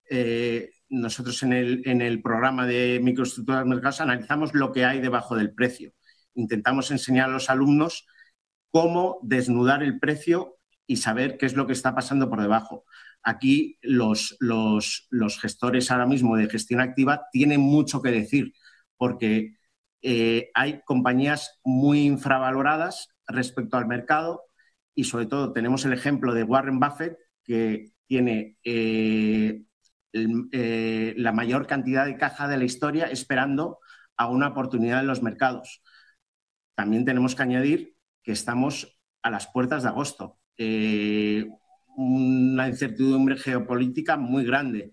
nosotros en el programa de microestructuras de mercados analizamos lo que hay debajo del precio. Intentamos enseñar a los alumnos cómo desnudar el precio y saber qué es lo que está pasando por debajo. Aquí los gestores ahora mismo de gestión activa tienen mucho que decir porque hay compañías muy infravaloradas respecto al mercado y sobre todo tenemos el ejemplo de Warren Buffett que tiene la mayor cantidad de caja de la historia esperando a una oportunidad en los mercados. También tenemos que añadir que estamos a las puertas de agosto. Una incertidumbre geopolítica muy grande.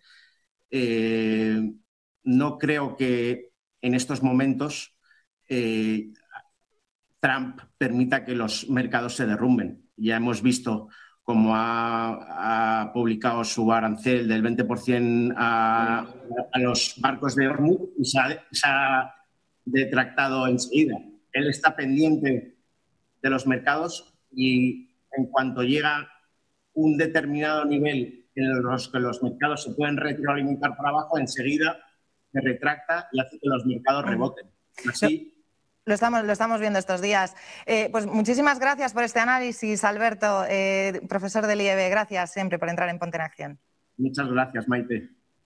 No creo que en estos momentos Trump permita que los mercados se derrumben. Ya hemos visto cómo ha publicado su arancel del 20% a los barcos de Hormuz y se ha detractado enseguida. Él está pendiente de los mercados y en cuanto llega un determinado nivel en los que los mercados se pueden retroalimentar para abajo, enseguida se retracta y hace que los mercados reboten. Así... Lo estamos viendo estos días. Pues muchísimas gracias por este análisis, Alberto, profesor del IEB. Gracias siempre por entrar en Ponte en Acción. Muchas gracias, Maite.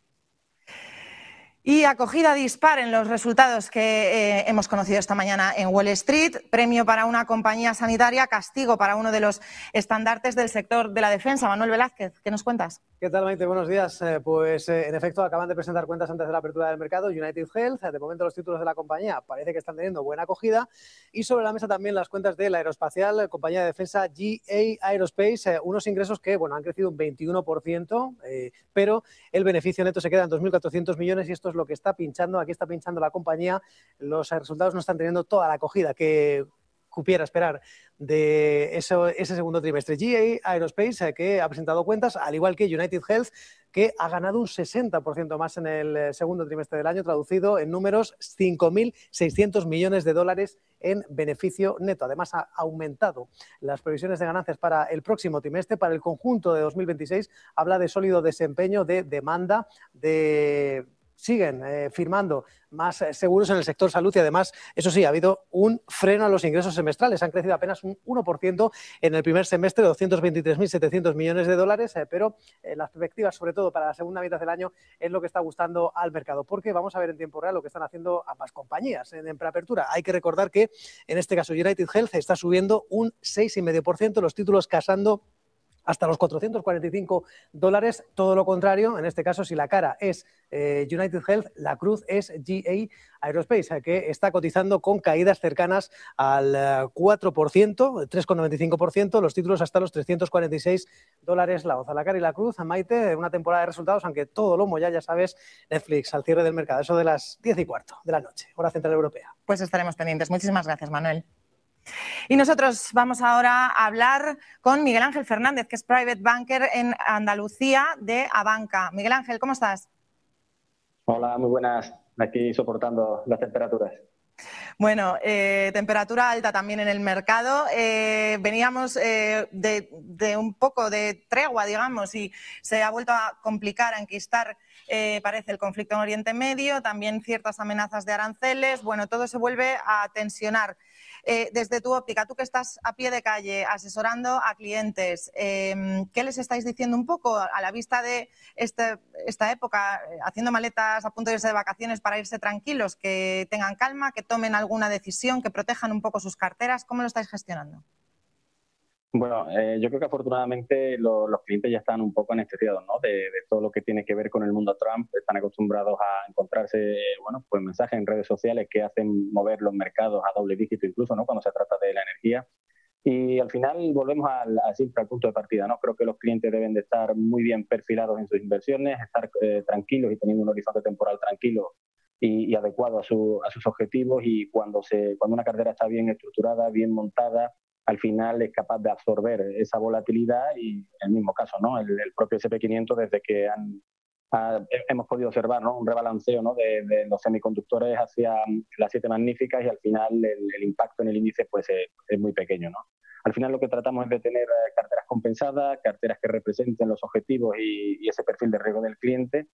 Y acogida dispar en los resultados que hemos conocido esta mañana en Wall Street. Premio para una compañía sanitaria, castigo para uno de los estandartes del sector de la defensa. Manuel Velázquez, ¿qué nos cuentas? ¿Qué tal, Maite? Buenos días. En efecto, acaban de presentar cuentas antes de la apertura del mercado. United Health, de momento los títulos de la compañía parece que están teniendo buena acogida. Y sobre la mesa también las cuentas de la aeroespacial, compañía de defensa GA Aerospace, unos ingresos que han crecido un 21%, pero el beneficio neto se queda en 2.400 millones y esto es lo que está pinchando. Aquí está pinchando la compañía. Los resultados no están teniendo toda la acogida que cupiera esperar de ese segundo trimestre. GA Aerospace, que ha presentado cuentas, al igual que United Health, que ha ganado un 60% más en el segundo trimestre del año, traducido en números 5.600 millones de dólares en beneficio neto. Además, ha aumentado las previsiones de ganancias para el próximo trimestre. Para el conjunto de 2026 habla de sólido desempeño de demanda, siguen firmando más seguros en el sector salud y además, eso sí, ha habido un freno a los ingresos semestrales. Han crecido apenas un 1% en el primer semestre, 223.700 millones de dólares, pero las perspectivas, sobre todo para la segunda mitad del año, es lo que está gustando al mercado, porque vamos a ver en tiempo real lo que están haciendo ambas compañías en preapertura. Hay que recordar que, en este caso, United Health está subiendo un 6,5%, los títulos casando hasta los $445. Todo lo contrario, en este caso, si la cara es United Health, la cruz es GA Aerospace, que está cotizando con caídas cercanas al 4%, 3,95%, los títulos hasta los $346 la onza. La cara y la cruz, Maite, una temporada de resultados, aunque todo lo ya sabes, Netflix al cierre del mercado, eso de las 10:15 de la noche, hora central europea. Pues estaremos pendientes. Muchísimas gracias, Manuel. Y nosotros vamos ahora a hablar con Miguel Ángel Fernández, que es Private Banker en Andalucía de Abanca. Miguel Ángel, ¿cómo estás? Hola, muy buenas. Aquí soportando las temperaturas. Bueno, temperatura alta también en el mercado. Veníamos de un poco de tregua, digamos, y se ha vuelto a complicar, a enquistar, parece, el conflicto en Oriente Medio, también ciertas amenazas de aranceles. Bueno, todo se vuelve a tensionar. Desde tu óptica, tú que estás a pie de calle asesorando a clientes, ¿qué les estáis diciendo un poco a la vista de esta época, haciendo maletas a punto de irse de vacaciones para irse tranquilos, que tengan calma, que tomen alguna decisión, que protejan un poco sus carteras? ¿Cómo lo estáis gestionando? Bueno, yo creo que afortunadamente los clientes ya están un poco anestesiados, ¿no? de todo lo que tiene que ver con el mundo Trump. Están acostumbrados a encontrarse pues mensajes en redes sociales que hacen mover los mercados a doble dígito incluso, ¿no? Cuando se trata de la energía. Y al final volvemos siempre al punto de partida, ¿no? Creo que los clientes deben de estar muy bien perfilados en sus inversiones, estar tranquilos y teniendo un horizonte temporal tranquilo y adecuado a sus objetivos, y cuando una cartera está bien estructurada, bien montada, al final es capaz de absorber esa volatilidad. Y en el mismo caso, ¿no? El propio S&P 500, desde que hemos podido observar, ¿no? Un rebalanceo, ¿no? de los semiconductores hacia las 7 magníficas, y al final el impacto en el índice pues es muy pequeño, ¿no? Al final lo que tratamos es de tener carteras compensadas, carteras que representen los objetivos y ese perfil de riesgo del cliente,